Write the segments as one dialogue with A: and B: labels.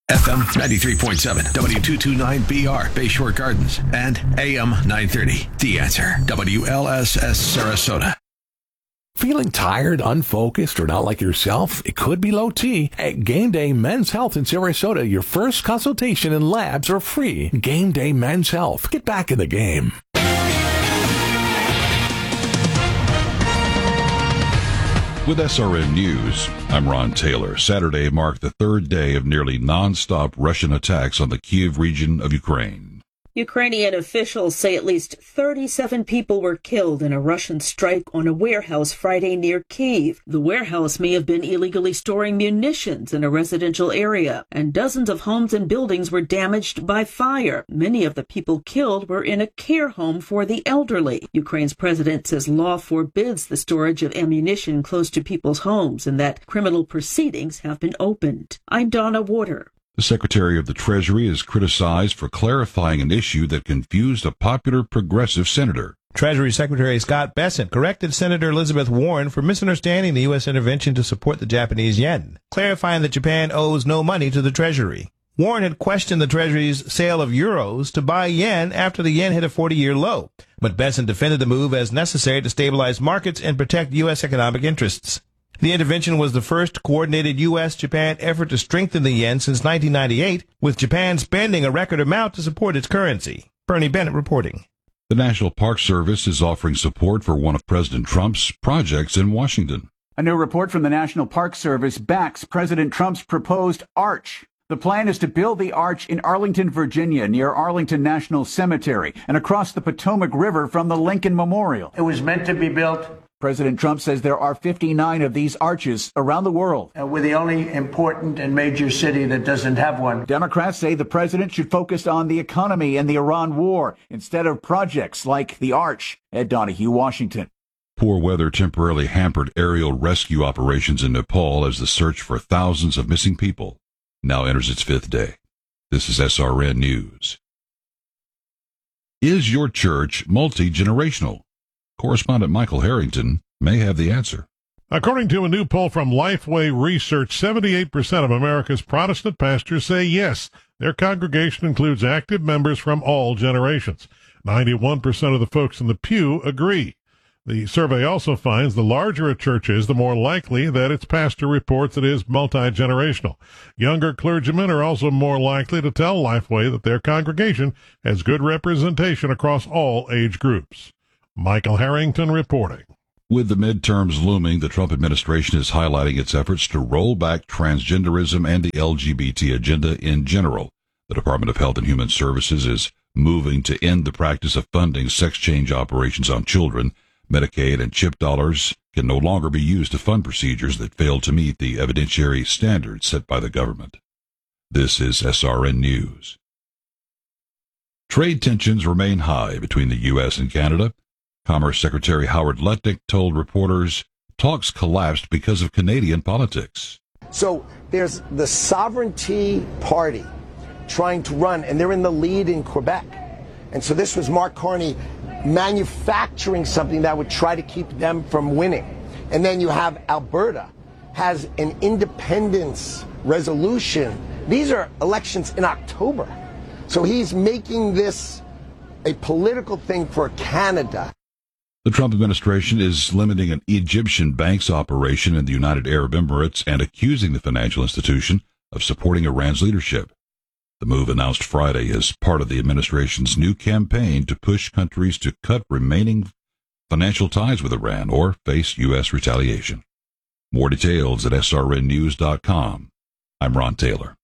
A: FM 93.7, W229BR, Bayshore Gardens, and AM 930. The Answer, WLSS Sarasota.
B: Feeling tired, unfocused, or not like yourself? It could be low T. At Game Day Men's Health in Sarasota, your first consultation and labs are free. Game Day Men's Health. Get back in the game.
C: With SRN News, I'm Ron Taylor. Saturday marked the third day of nearly non-stop Russian attacks on the Kyiv region of Ukraine.
D: Ukrainian officials say at least 37 people were killed in a Russian strike on a warehouse Friday near Kyiv. The warehouse may have been illegally storing munitions in a residential area, and dozens of homes and buildings were damaged by fire. Many of the people killed were in a care home for the elderly. Ukraine's president says law forbids the storage of ammunition close to people's homes and that criminal proceedings have been opened. I'm Donna Warder.
C: The Secretary of the Treasury is criticized for clarifying an issue that confused a popular progressive senator.
E: Treasury Secretary Scott Bessent corrected Senator Elizabeth Warren for misunderstanding the U.S. intervention to support the Japanese yen, clarifying that Japan owes no money to the Treasury. Warren had questioned the Treasury's sale of euros to buy yen after the yen hit a 40-year low, but Bessent defended the move as necessary to stabilize markets and protect U.S. economic interests. The intervention was the first coordinated U.S.-Japan effort to strengthen the yen since 1998, with Japan spending a record amount to support its currency. Bernie Bennett reporting.
C: The National Park Service is offering support for one of President Trump's projects in Washington.
F: A new report from the National Park Service backs President Trump's proposed arch. The plan is to build the arch in Arlington, Virginia, near Arlington National Cemetery, and across the Potomac River from the Lincoln Memorial.
G: It was meant to be built.
F: President Trump says there are 59 of these arches around the world.
G: We're the only important and major city that doesn't have one.
F: Democrats say the president should focus on the economy and the Iran war instead of projects like the arch. Ed Donahue, Washington.
C: Poor weather temporarily hampered aerial rescue operations in Nepal as the search for thousands of missing people now enters its fifth day. This is SRN News. Is your church multi-generational? Correspondent Michael Harrington may have the answer.
H: According to a new poll from Lifeway Research, 78% of America's Protestant pastors say yes, their congregation includes active members from all generations. 91% of the folks in the pew agree. The survey also finds the larger a church is, the more likely that its pastor reports it is multi-generational. Younger clergymen are also more likely to tell Lifeway that their congregation has good representation across all age groups. Michael Harrington reporting.
C: With the midterms looming, the Trump administration is highlighting its efforts to roll back transgenderism and the LGBT agenda in general. The Department of Health and Human Services is moving to end the practice of funding sex change operations on children. Medicaid and CHIP dollars can no longer be used to fund procedures that fail to meet the evidentiary standards set by the government. This is SRN News. Trade tensions remain high between the U.S. and Canada. Commerce Secretary Howard Lutnick told reporters talks collapsed because of Canadian politics.
I: So there's the Sovereignty Party trying to run, and they're in the lead in Quebec. And so this was Mark Carney manufacturing something that would try to keep them from winning. And then you have Alberta has an independence resolution. These are elections in October. So he's making this a political thing for Canada.
C: The Trump administration is limiting an Egyptian bank's operation in the United Arab Emirates and accusing the financial institution of supporting Iran's leadership. The move announced Friday is part of the administration's new campaign to push countries to cut remaining financial ties with Iran or face U.S. retaliation. More details at srnnews.com. I'm Ron Taylor.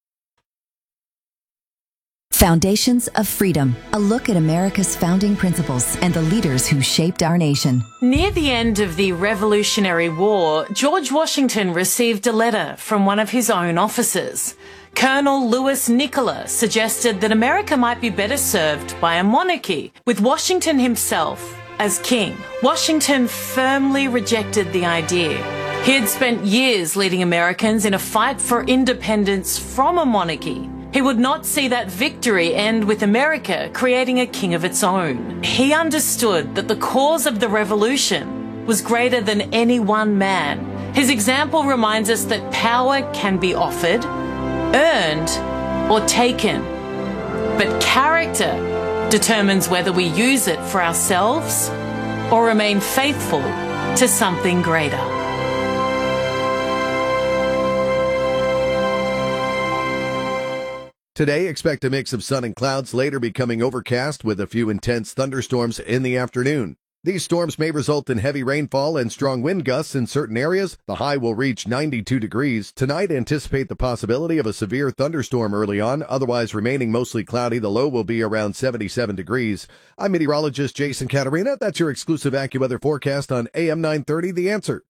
J: Foundations of Freedom, a look at America's founding principles and the leaders who shaped our nation.
K: Near the end of the Revolutionary War, George Washington received a letter from one of his own officers. Colonel Louis Nicola suggested that America might be better served by a monarchy, with Washington himself as king. Washington firmly rejected the idea. He had spent years leading Americans in a fight for independence from a monarchy. He would not see that victory end with America creating a king of its own. He understood that the cause of the revolution was greater than any one man. His example reminds us that power can be offered, earned, or taken. But character determines whether we use it for ourselves or remain faithful to something greater.
L: Today, expect a mix of sun and clouds, later becoming overcast with a few intense thunderstorms in the afternoon. These storms may result in heavy rainfall and strong wind gusts in certain areas. The high will reach 92 degrees. Tonight, anticipate the possibility of a severe thunderstorm early on, otherwise remaining mostly cloudy. The low will be around 77 degrees. I'm meteorologist Jason Caterina. That's your exclusive AccuWeather forecast on AM 930, The Answer.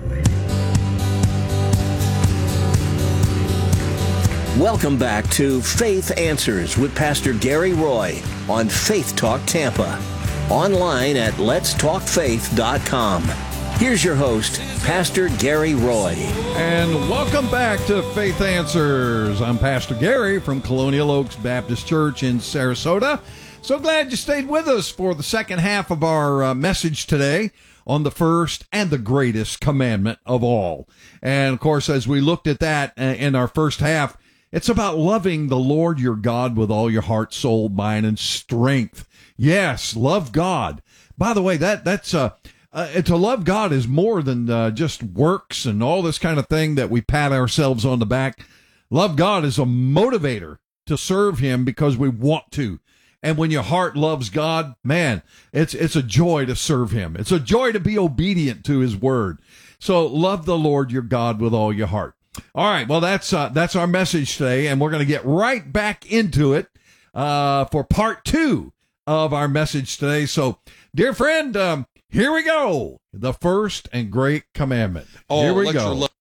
M: Welcome back to Faith Answers with Pastor Gary Roy on Faith Talk Tampa. Online at letstalkfaith.com. Here's your host, Pastor Gary Roy.
N: And welcome back to Faith Answers. I'm Pastor Gary from Colonial Oaks Baptist Church in Sarasota. So glad you stayed with us for the second half of our message today on the first and the greatest commandment of all. And of course, as we looked at that in our first half, it's about loving the Lord your God with all your heart, soul, mind, and strength. Yes, love God. By the way, that's to love God is more than just works and all this kind of thing that we pat ourselves on the back. Love God is a motivator to serve Him because we want to. And when your heart loves God, man, it's a joy to serve Him. It's a joy to be obedient to His word. So love the Lord your God with all your heart. All right, well, that's our message today, and we're going to get right back into it for part 2 of our message today. So, dear friend, here we go. The first and great commandment. Here we go.
O: Your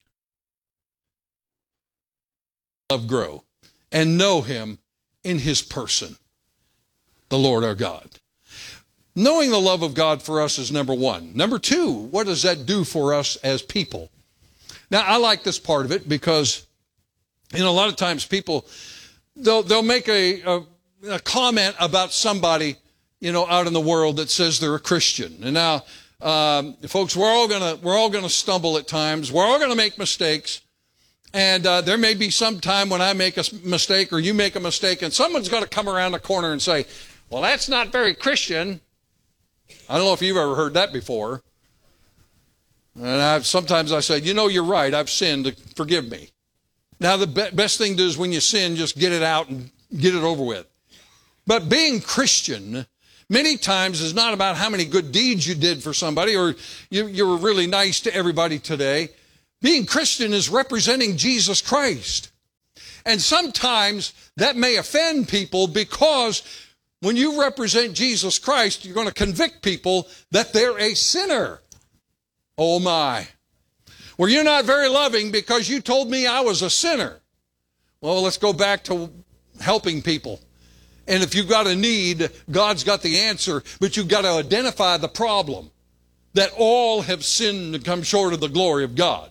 O: love grow and know Him in His person, the Lord our God. Knowing the love of God for us is number 1. Number 2, what does that do for us as people? Now, I like this part of it because, a lot of times people, they'll make a comment about somebody, out in the world that says they're a Christian. And now, folks, we're all gonna stumble at times. We're all gonna make mistakes. And there may be some time when I make a mistake or you make a mistake, and someone's going to come around the corner and say, well, that's not very Christian. I don't know if you've ever heard that before. And sometimes I say, you're right, I've sinned, forgive me. Now, the best thing to do is when you sin, just get it out and get it over with. But being Christian, many times, is not about how many good deeds you did for somebody or you were really nice to everybody today. Being Christian is representing Jesus Christ. And sometimes that may offend people because when you represent Jesus Christ, you're going to convict people that they're a sinner. Oh my. Well, you're not very loving because you told me I was a sinner. Well, let's go back to helping people. And if you've got a need, God's got the answer, but you've got to identify the problem. That all have sinned and come short of the glory of God.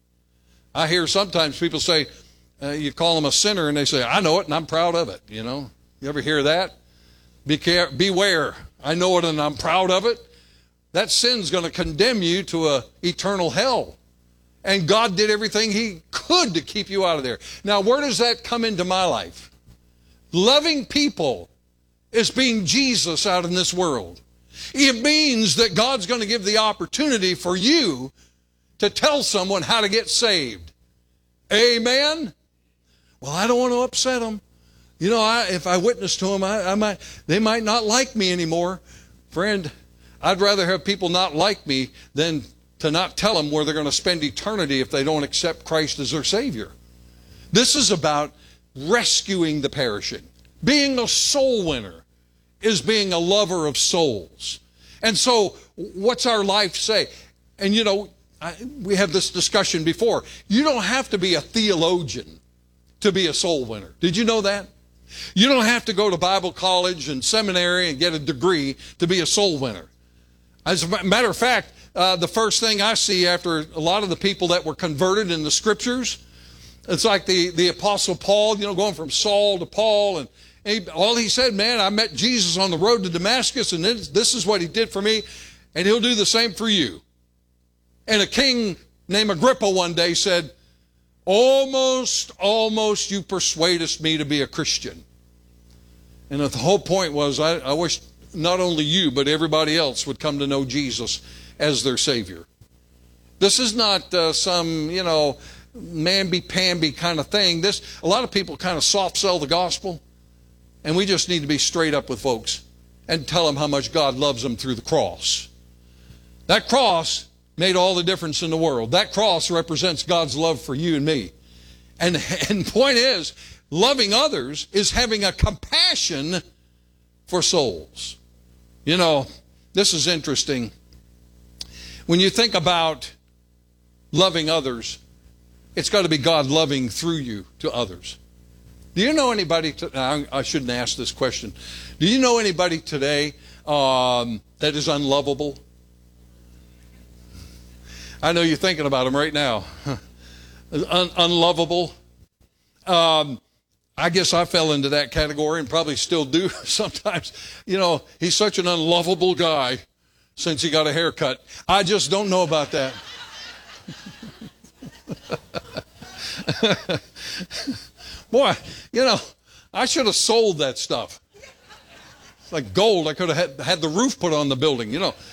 O: I hear sometimes people say, you call them a sinner, and they say, I know it and I'm proud of it. You ever hear that? Beware. I know it and I'm proud of it. That sin's going to condemn you to an eternal hell. And God did everything He could to keep you out of there. Now, where does that come into my life? Loving people is being Jesus out in this world. It means that God's going to give the opportunity for you to tell someone how to get saved. Amen? Well, I don't want to upset them. If I witness to them, they might not like me anymore. Friend, I'd rather have people not like me than to not tell them where they're going to spend eternity if they don't accept Christ as their Savior. This is about rescuing the perishing. Being a soul winner is being a lover of souls. And so, what's our life say? And we have this discussion before. You don't have to be a theologian to be a soul winner. Did you know that? You don't have to go to Bible college and seminary and get a degree to be a soul winner. As a matter of fact, the first thing I see after a lot of the people that were converted in the Scriptures, it's like the Apostle Paul, going from Saul to Paul, and all he said, man, I met Jesus on the road to Damascus, and this is what He did for me, and He'll do the same for you. And a king named Agrippa one day said, almost you persuadest me to be a Christian. And the whole point was, I wish not only you, but everybody else would come to know Jesus as their Savior. This is not some, mamby-pamby kind of thing. A lot of people kind of soft sell the gospel, and we just need to be straight up with folks and tell them how much God loves them through the cross. That cross made all the difference in the world. That cross represents God's love for you and me. And the point is, loving others is having a compassion for souls. This is interesting. When you think about loving others, it's got to be God loving through you to others. Do you know anybody, I shouldn't ask this question. Do you know anybody today that is unlovable? I know you're thinking about them right now. Unlovable. I guess I fell into that category and probably still do sometimes. He's such an unlovable guy since he got a haircut. I just don't know about that. Boy, I should have sold that stuff. It's like gold. I could have had the roof put on the building,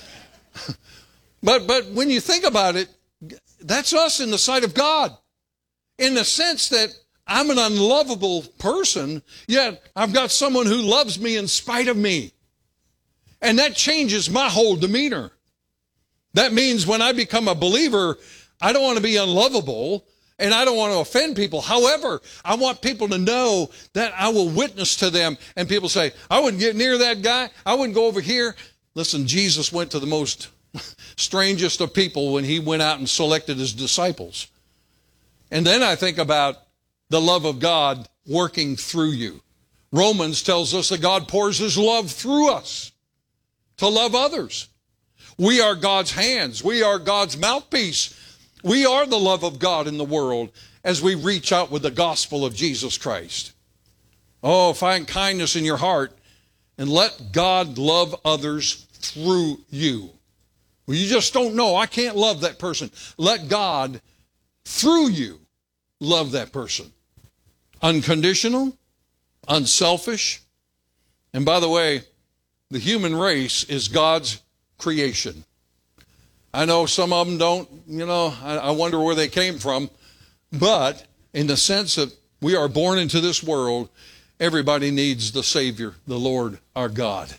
O: But when you think about it, that's us in the sight of God. In the sense that I'm an unlovable person, yet I've got someone who loves me in spite of me. And that changes my whole demeanor. That means when I become a believer, I don't want to be unlovable and I don't want to offend people. However, I want people to know that I will witness to them. And people say, I wouldn't get near that guy. I wouldn't go over here. Listen, Jesus went to the most strangest of people when he went out and selected his disciples. And then I think about the love of God working through you. Romans tells us that God pours his love through us to love others. We are God's hands. We are God's mouthpiece. We are the love of God in the world as we reach out with the gospel of Jesus Christ. Oh, find kindness in your heart and let God love others through you. Well, you just don't know. I can't love that person. Let God, through you, love that person. Unconditional, unselfish. And by the way, the human race is God's creation. I know some of them don't, I wonder where they came from. But in the sense that we are born into this world, everybody needs the Savior, the Lord, our God.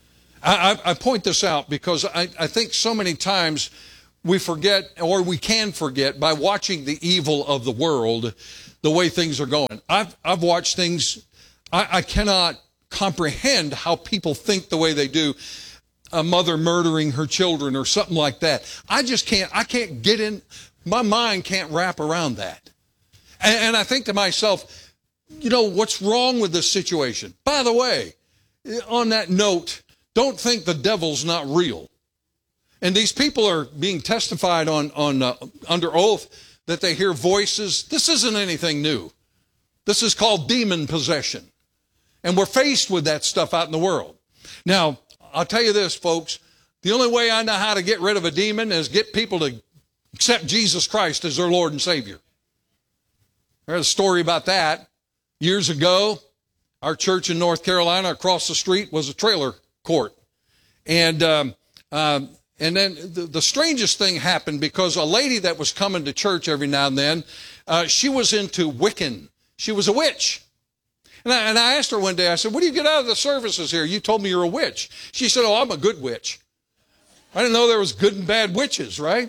O: I point this out because I think so many times we forget, or we can forget, by watching the evil of the world, the way things are going. I've watched things, I cannot comprehend how people think the way they do. A mother murdering her children or something like that. I can't get in, my mind can't wrap around that. And I think to myself, what's wrong with this situation? By the way, on that note, don't think the devil's not real. And these people are being testified on under oath that they hear voices. This isn't anything new. This is called demon possession. And we're faced with that stuff out in the world. Now, I'll tell you this, folks. The only way I know how to get rid of a demon is get people to accept Jesus Christ as their Lord and Savior. There's a story about that. Years ago, our church in North Carolina across the street was a trailer court. And then the strangest thing happened because a lady that was coming to church every now and then, she was into Wiccan. She was a witch. And I asked her one day, I said, what do you get out of the services here? You told me you're a witch. She said, oh, I'm a good witch. I didn't know there was good and bad witches, right?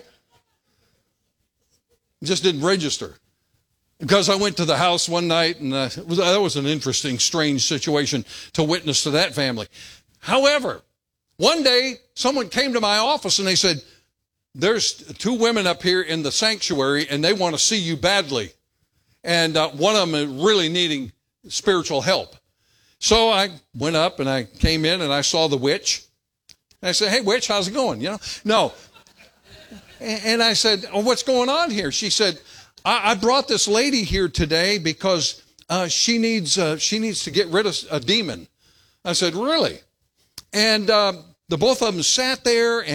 O: It just didn't register. Because I went to the house one night, and that was an interesting, strange situation to witness to that family. However, one day, someone came to my office, and they said, there's two women up here in the sanctuary, and they want to see you badly. And one of them is really needing spiritual help. So I went up and I came in and I saw the witch. And I said, hey, witch, how's it going? No. And I said, oh, what's going on here? She said, I brought this lady here today because she needs to get rid of a demon. I said, really? And the both of them sat there and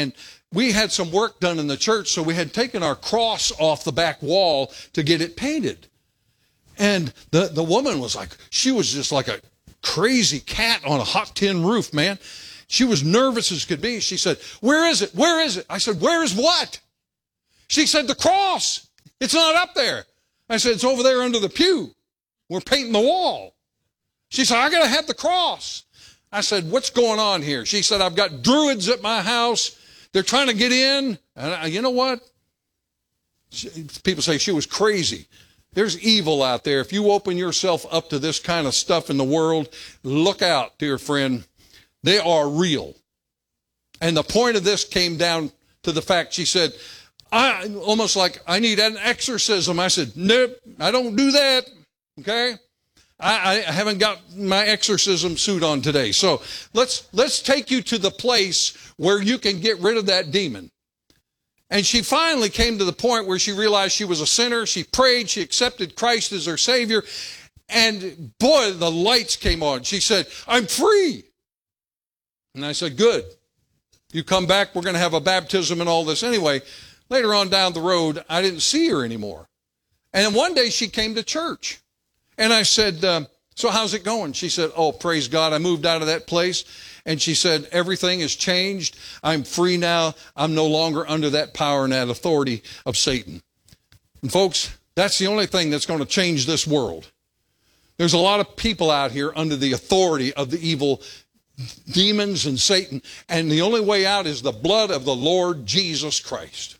O: we had some work done in the church, so we had taken our cross off the back wall to get it painted. And the woman was like, she was just like a crazy cat on a hot tin roof, man. She was nervous as could be. She said, "Where is it? Where is it?" I said, "Where is what?" She said, "The cross. It's not up there." I said, "It's over there under the pew. We're painting the wall." She said, "I got to have the cross." I said, "What's going on here?" She said, "I've got druids at my house. They're trying to get in." And you know what? People say she was crazy. There's evil out there. If you open yourself up to this kind of stuff in the world, look out, dear friend. They are real. And the point of this came down to the fact, she said, I need an exorcism. I said, "Nope, I don't do that." Okay? I haven't got my exorcism suit on today. So let's take you to the place where you can get rid of that demon. And she finally came to the point where she realized she was a sinner. She prayed. She accepted Christ as her Savior. And boy, the lights came on. She said, "I'm free." And I said, "Good. You come back, we're going to have a baptism and all this." Anyway, later on down the road, I didn't see her anymore. And then one day she came to church. And I said, "So how's it going?" She said, "Oh, praise God. I moved out of that place." And she said, "Everything has changed. I'm free now. I'm no longer under that power and that authority of Satan." And folks, that's the only thing that's going to change this world. There's a lot of people out here under the authority of the evil demons and Satan. And the only way out is the blood of the Lord Jesus Christ.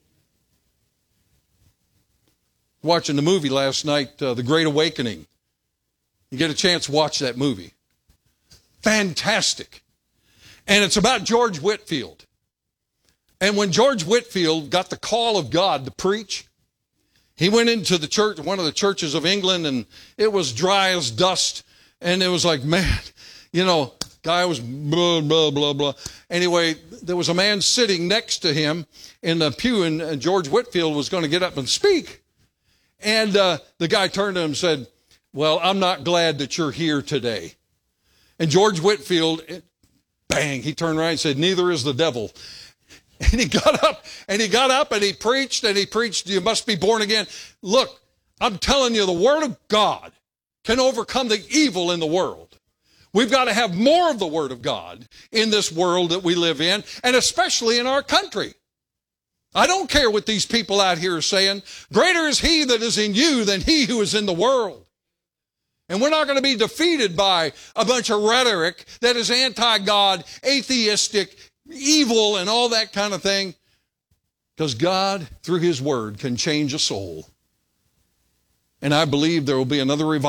O: Watching the movie last night, The Great Awakening. You get a chance to watch that movie. Fantastic. And it's about George Whitefield. And when George Whitefield got the call of God to preach, he went into the church, one of the churches of England, and it was dry as dust. And it was like, man, guy was blah, blah, blah, blah. Anyway, there was a man sitting next to him in the pew, and George Whitefield was going to get up and speak. And the guy turned to him and said, "Well, I'm not glad that you're here today." And George Whitefield, bang, he turned around and said, "Neither is the devil." And he got up and he preached, "You must be born again." Look, I'm telling you, the Word of God can overcome the evil in the world. We've got to have more of the Word of God in this world that we live in, and especially in our country. I don't care what these people out here are saying. Greater is He that is in you than he who is in the world. And we're not going to be defeated by a bunch of rhetoric that is anti-God, atheistic, evil, and all that kind of thing. Because God, through His Word, can change a soul. And I believe there will be another revival.